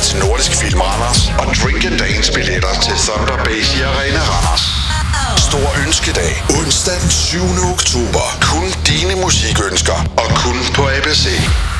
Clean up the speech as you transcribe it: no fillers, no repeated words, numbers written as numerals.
til Nordisk Film Randers og Drink and Dance billetter til Thunder Basie Arena Randers. Stor ønskedag. Onsdag den 7. oktober. Kun dine musikønsker og kun på ABC.